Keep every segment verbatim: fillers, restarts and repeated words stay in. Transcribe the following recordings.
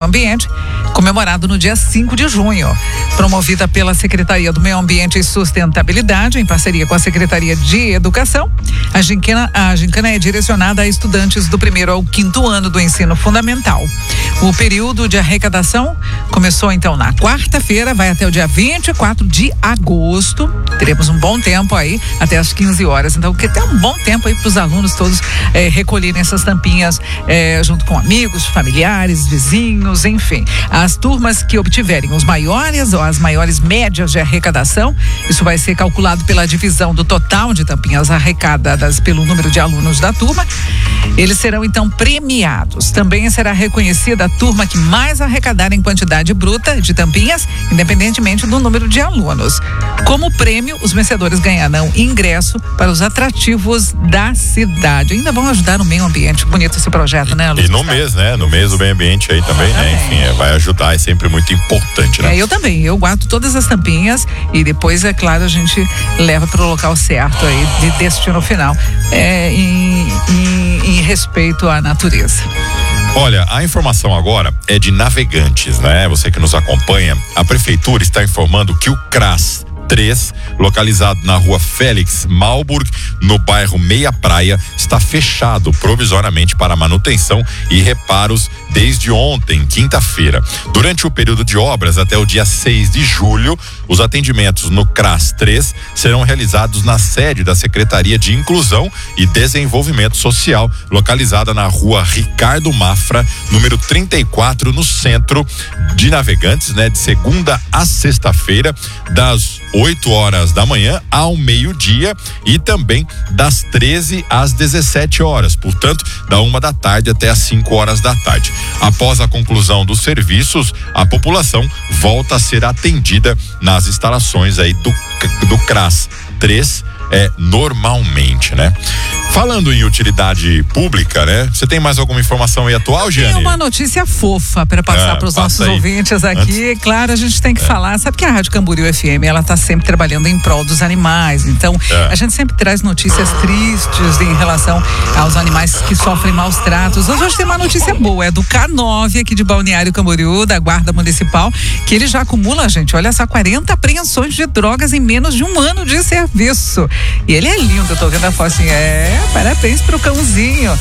Ambiente, comemorado no dia cinco de junho. Promovida pela Secretaria do Meio Ambiente e Sustentabilidade, em parceria com a Secretaria de Educação, a gincana, a gincana é direcionada a estudantes do primeiro ao quinto ano do ensino fundamental. O período de arrecadação começou então na quarta-feira, vai até o dia vinte e quatro de agosto. Teremos um bom tempo aí, até as quinze horas. Então, que tem um bom tempo aí para os alunos todos eh, recolherem essas tampinhas eh, junto com amigos, familiares, vizinhos, enfim. As turmas que obtiverem os maiores ou as maiores médias de arrecadação, isso vai ser calculado pela divisão do total de tampinhas arrecadadas pelo número de alunos da turma. Eles serão então premiados. Também será reconhecida a turma que mais arrecadar em quantidade bruta de tampinhas, independentemente do número de alunos. Como prêmio, os vencedores ganharão ingresso para os atrativos da cidade. Ainda vão ajudar no meio ambiente. Bonito esse projeto, né, Luiz? E no mês, né? No mês do meio ambiente aí também, né? Enfim, é, vai ajudar, é sempre muito importante, né? É, eu também, eu guardo todas as tampinhas e depois, é claro, a gente leva para o local certo aí, de destino final, é, em, em, em respeito à natureza. Olha, a informação agora é de Navegantes, né? Você que nos acompanha, a prefeitura está informando que o CRAS três, localizado na rua Félix Malburg, no bairro Meia Praia, está fechado provisoriamente para manutenção e reparos desde ontem, quinta-feira. Durante o período de obras, até o dia seis de julho, os atendimentos no CRAS três serão realizados na sede da Secretaria de Inclusão e Desenvolvimento Social, localizada na rua Ricardo Mafra, número trinta e quatro, no centro de Navegantes, né? De segunda a sexta-feira, das oito horas da manhã ao meio-dia e também das treze às dezessete horas, portanto, da uma da tarde até às cinco horas da tarde. Após a conclusão dos serviços, a população volta a ser atendida nas instalações aí do, do CRAS três, é, normalmente, né? Falando em utilidade pública, né? Você tem mais alguma informação aí atual, Giane? Tem uma notícia fofa para passar é, para os passa nossos aí. ouvintes aqui. Antes... Claro, a gente tem que é. falar. Sabe que a Rádio Camboriú F M, ela tá sempre trabalhando em prol dos animais. Então, é. a gente sempre traz notícias tristes em relação aos animais que sofrem maus tratos. Hoje, hoje tem uma notícia boa, é do K nove aqui de Balneário Camboriú, da Guarda Municipal, que ele já acumula, gente, olha só, quarenta apreensões de drogas em menos de um ano de serviço. E ele é lindo, eu tô vendo a foto assim, é, parabéns pro cãozinho.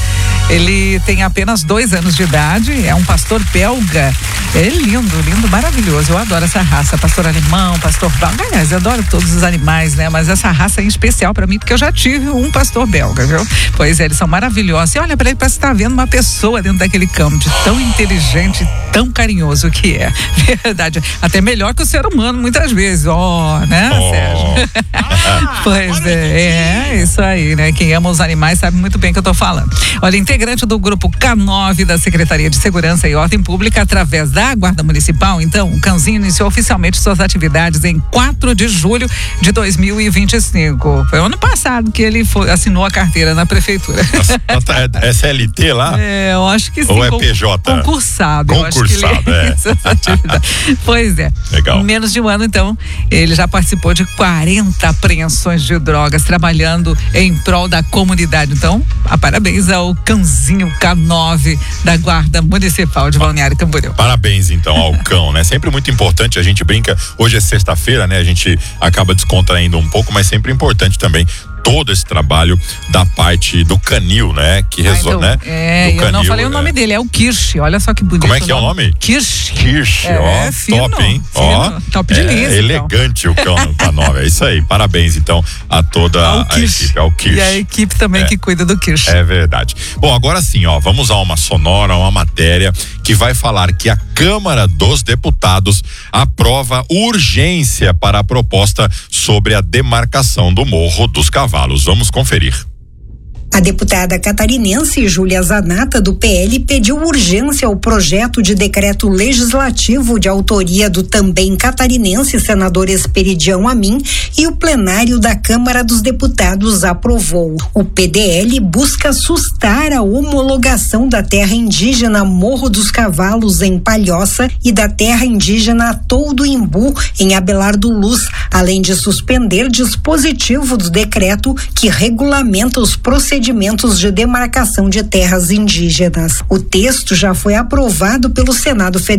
Ele tem apenas dois anos de idade, é um pastor belga. É lindo, lindo, maravilhoso. Eu adoro essa raça, pastor alemão, pastor belga. Aliás, eu adoro todos os animais, né? Mas essa raça é em especial pra mim, porque eu já tive um pastor belga, viu? Pois é, eles são maravilhosos. E olha pra ele, parece que tá vendo uma pessoa dentro daquele cão, de tão inteligente, tão carinhoso que é. Verdade. Até melhor que o ser humano, muitas vezes. Ó, oh, né, oh. Sérgio? Pois é, é isso aí, né? Quem ama os animais sabe muito bem o que eu tô falando. Olha, integrante do grupo K nove da Secretaria de Segurança e Ordem Pública, através da Guarda Municipal, então, o cãozinho iniciou oficialmente suas atividades em quatro de julho de dois mil e vinte e cinco. Foi ano passado que ele foi, assinou a carteira na prefeitura. É S L T lá? É, eu acho que sim. Ou é P J? Concursado. Concursado, eu acho que ele... é. Pois é. Legal. Em menos de um ano, então, ele já participou de quarenta apreensões de drogas, trabalhando em prol da comunidade. Então, a parabéns ao cãozinho K nove da Guarda Municipal de Balneário Camboriú. Parabéns, então, ao cão, né? Sempre muito importante, a gente brinca, hoje é sexta-feira, né? A gente acaba descontraindo um pouco, mas sempre importante também todo esse trabalho da parte do canil, né? Que resolve, né? É, do eu canil, não falei o nome é. dele, é o Kirsch, olha só que bonito. Como é que é o nome? Kirsch. Kirsch, é, ó, fino, top, hein? Fino, ó, top de é, linha. elegante então. o cão K nove, é isso aí, parabéns então a toda ao a Kirsch. equipe, ao Kirsch. E a equipe também é. que cuida do Kirsch. É verdade. Bom, agora sim, ó, vamos a uma sonora, uma matéria que vai falar que a Câmara dos Deputados aprova urgência para a proposta sobre a demarcação do Morro dos Cavalos. Vamos conferir. A deputada catarinense Júlia Zanata, do P L, pediu urgência ao projeto de decreto legislativo de autoria do também catarinense senador Esperidião Amin, e o plenário da Câmara dos Deputados aprovou. O P D L busca sustar a homologação da terra indígena Morro dos Cavalos, em Palhoça, e da terra indígena Atol do Imbu, em Abelardo Luz, além de suspender dispositivo do decreto que regulamenta os procedimentos de demarcação de terras indígenas. O texto já foi aprovado pelo Senado Federal